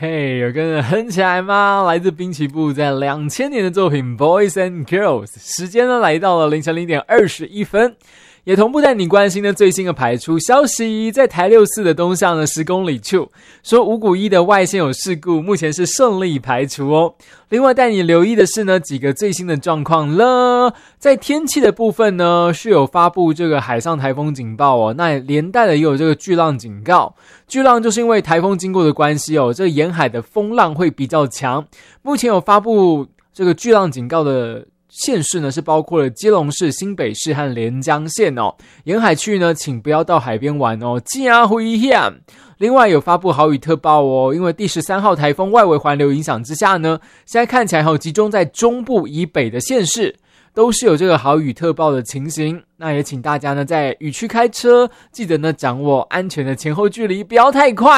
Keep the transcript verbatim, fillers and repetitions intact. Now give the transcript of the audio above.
嘿，有跟着哼起来吗？来自滨崎步在两千年的作品 Boys and Girls。 时间呢来到了凌晨零点二十一分，也同步带你关心的最新的排出消息。在台六四的东向呢十公里处，说五股一的外线有事故，目前是顺利排除哦。另外带你留意的是呢几个最新的状况了。在天气的部分呢是有发布这个海上台风警报哦，那连带的也有这个巨浪警告。巨浪就是因为台风经过的关系哦，这个沿海的风浪会比较强。目前有发布这个巨浪警告的县市呢是包括了基隆市、新北市和连江县哦，沿海区呢请不要到海边玩哦，真危险。另外有发布豪雨特报哦，因为第十三号台风外围环流影响之下呢，现在看起来哦集中在中部以北的县市都是有这个豪雨特报的情形。那也请大家呢在雨区开车，记得呢掌握安全的前后距离，不要太快。